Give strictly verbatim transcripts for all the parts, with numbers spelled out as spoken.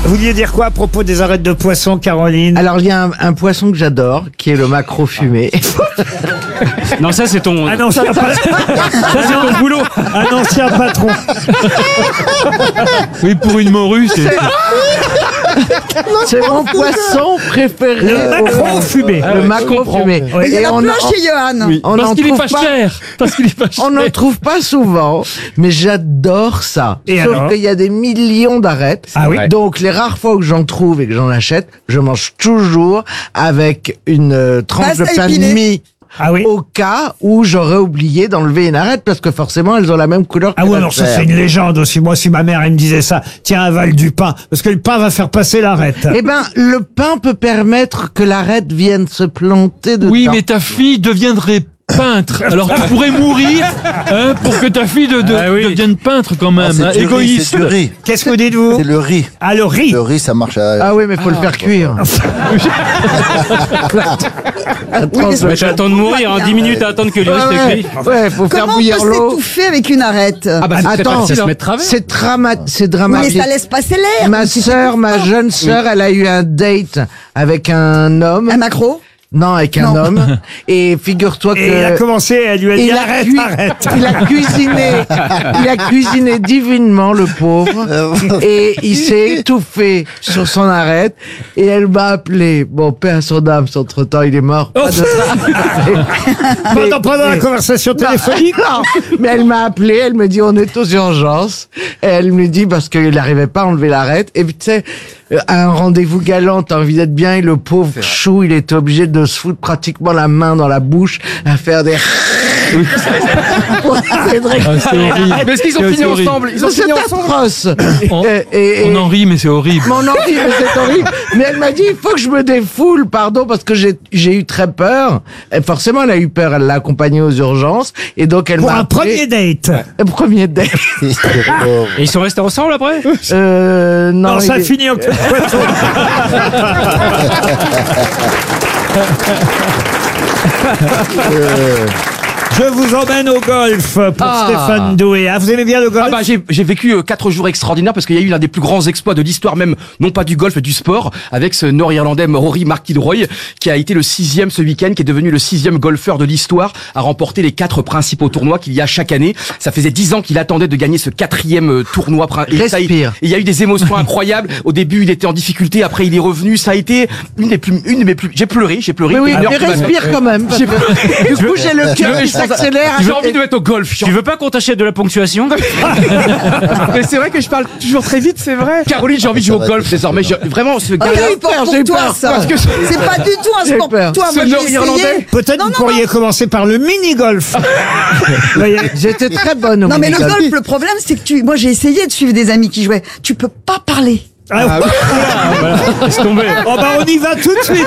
Vous vouliez dire quoi à propos des arêtes de poisson, Caroline? Alors, il y a un, un poisson que j'adore, qui est le maquereau fumé. Non, ça c'est ton. Un ancien, pa- Ça c'est ton boulot. un ancien patron. Oui, pour une morue, c'est. C'est mon poisson préféré. Le maquereau au monde. fumé. Le maquereau fumé. Oui. Il y Et en a on plein en- chez Johan. on Parce n'en qu'il est trouve pas pas- cher. Parce qu'il est pas cher. On n'en trouve pas souvent, mais j'adore ça. Et Sauf alors qu'il y a des millions d'arêtes. Ah oui. Donc les rares fois où j'en trouve et que j'en achète, je mange toujours avec une euh, tranche Passe de à pain de épiler. mie. Ah oui. Au cas où j'aurais oublié d'enlever une arête parce que forcément elles ont la même couleur que Ah oui, la alors ça chair. c'est une légende aussi. Moi, si ma mère elle me disait ça, tiens, avale du pain, parce que le pain va faire passer l'arête. Eh ben, le pain peut permettre que l'arête vienne se planter dedans. Oui, mais ta fille deviendrait peintre. Alors tu pourrais mourir hein, pour que ta fille de, de- Ah oui. devienne peintre quand même. C'est hein, du riz, égoïste. c'est du riz. Qu'est-ce que vous dites vous? C'est le riz. Ah, le riz. Le riz, ça marche à... Ah oui, mais faut le faire cuire. Mais j'attends de mourir, hein, dix minutes à attendre que le riz Ouais, se ouais, cuit. ouais, faut faire Comment on bouillir peut l'eau. s'étouffer avec une arête? Ah bah c'est très Attends, facile, se hein. mettre travers. C'est drama- c'est Oui, mais dramatique. ça laisse passer l'air. Ma sœur, ma jeune sœur, elle a eu un date avec un homme. Un macro? Non, avec un Non. homme. Et figure-toi que... Et il a commencé, elle lui a dit il a arrête, cui- arrête. Il a cuisiné, il a cuisiné divinement, le pauvre, et il s'est étouffé sur son arête, et elle m'a appelé. Bon, paix à son âme, entre temps, il est mort. Pas de- Pendant, pendant la conversation téléphonique. Non, mais elle m'a appelé, elle me dit on est aux urgences, et elle me dit parce qu'il n'arrivait pas à enlever l'arête, et puis tu sais, euh, à un rendez-vous galant, t'as envie d'être bien, et le pauvre chou, il était obligé de se foutre pratiquement la main dans la bouche, à faire des... Ah, c'est horrible. Mais est-ce qu'ils ont C'est fini horrible. ensemble? Ils ont C'est fini ensemble? atroce. On, Et- et- on et- en rit, mais c'est horrible. Mon envie, mais c'est horrible. Mais elle m'a dit, il faut que je me défoule, pardon, parce que j'ai, j'ai eu très peur. Et forcément, elle a eu peur, elle l'a accompagnée aux urgences. Et donc, elle Pour m'a un appelé- premier date. Un premier date. Et ils sont restés ensemble après? Euh, non, Non, ça il est- finit en queue de poisson. Je vous emmène au golf pour Ah. Stéphane Doué. Ah, vous aimez bien le golf? Ah bah j'ai j'ai vécu euh, quatre jours extraordinaires parce qu'il y a eu l'un des plus grands exploits de l'histoire même, non pas du golf mais du sport, avec ce Nord-Irlandais Rory McIlroy qui a été le sixième ce week-end, qui est devenu le sixième golfeur de l'histoire à remporter les quatre principaux tournois qu'il y a chaque année. Ça faisait dix ans qu'il attendait de gagner ce quatrième euh, tournoi. prin- Et ça, il Respire. il y a eu des émotions incroyables. Au début, il était en difficulté, après il est revenu. Ça a été une des plus, une de mes plus. J'ai pleuré, j'ai pleuré. Oui, oui, Une heure mais qui m'a- respire quand même. parce que Du coup, j'ai le cœur qui s'accélère. J'ai envie de mettre au golf. Tu veux pas qu'on t'achète de la ponctuation? Mais c'est vrai que je parle toujours très vite, c'est vrai. Caroline, j'ai envie de jouer au golf désormais. Je- Vraiment, ce Oh, gars-là. j'ai eu peur j'ai pour toi, peur, ça. parce que- C'est pas du tout un J'ai sport peur. pour toi. Ce Moi, j'ai Nord-Irlandais, essayé. Peut-être Non, vous non, pourriez commencer par le mini-golf. Vous voyez. J'étais très bonne au Non, mais le mini-golf. golf, le problème, c'est que tu, moi, j'ai essayé de suivre des amis qui jouaient. Tu peux pas parler. Ah, Laisse tomber. oh bah on y va tout de suite.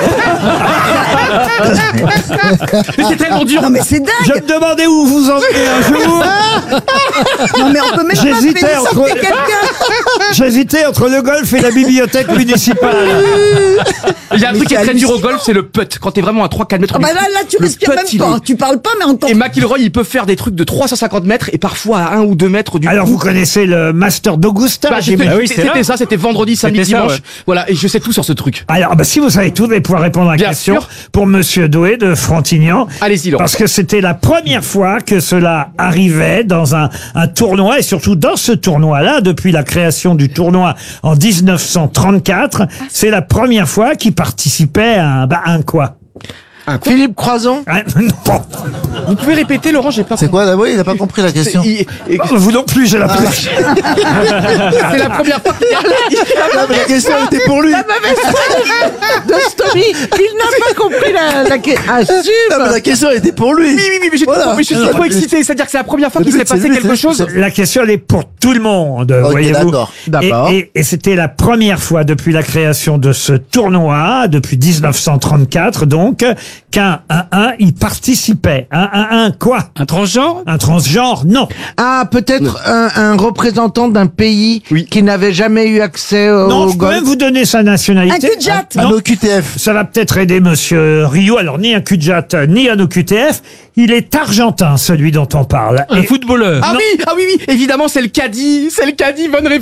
mais c'est tellement dur. Non, mais c'est Je dingue. me demandais où vous en venez un jour. Non, mais on peut même pas J'hésitais faire entre- sortir quelqu'un. J'hésitais entre le golf et la bibliothèque municipale. Il y a un Mais truc qui est c'est très dur au hallucinant. golf, c'est le putt. Quand t'es vraiment à trois quatre mètres. Ah du- bah là, là, tu le respires putt, même il pas. est- Tu parles pas, mais encore. Et McIlroy, il peut faire des trucs de trois cent cinquante mètres et parfois à un ou deux mètres du Alors coup. vous connaissez le Master d'Augusta? Bah, j'ai c'était mis- Ah oui, c'était- c'est c'était là. ça, c'était vendredi, samedi, C'était ça, dimanche. ouais. Voilà, et je sais tout sur ce truc. Alors, bah, si vous savez tout, vous allez pouvoir répondre à la Bien question sûr. pour Monsieur Doué de Frontignan. Allez-y, Laurent. Parce que c'était la première fois que cela arrivait dans un, un tournoi, et surtout dans ce tournoi-là, depuis la création du tournoi en dix-neuf cent trente-quatre, c'est la première fois qu'il participait à un, bah, un quoi? Philippe Croison. Hein, non. Vous pouvez répéter, Laurent, j'ai pas C'est quoi d'abord? Il n'a pas compris la question. Il- et- Vous non plus, j'ai la C'est la première fois qu'il Non, mais la question était pour lui. De Story. Il n'a pas compris la, la question. Ah, Non, mais super. la question était pour lui. Oui, oui, oui, mais j'ai Voilà. tout compris, je suis trop excité. C'est-à-dire que c'est la première fois qu'il Le s'est but, c'est passé lui, quelque c'est- chose. La question, elle est pour tout le monde, Ok, voyez-vous. d'accord. D'accord. Et, et- et c'était la première fois depuis la création de ce tournoi, depuis dix-neuf cent trente-quatre, donc, qu'un un, un, y participait. Un, un, un, quoi? Un transgenre? Un transgenre? Non. Ah, peut-être un, un représentant d'un pays Oui. qui n'avait jamais eu accès au, Non, au je peux golf. même vous donner sa Un nationalité. cul de jatte. Un Non. O Q T F. Ça va peut-être aider Monsieur Rio. Alors, ni un cul-de-jatte, ni un O Q T F. Il est argentin, celui dont on parle. Un Et- footballeur? Ah oui, ah oui, oui, évidemment, c'est le caddie, c'est le caddie, bonne réponse.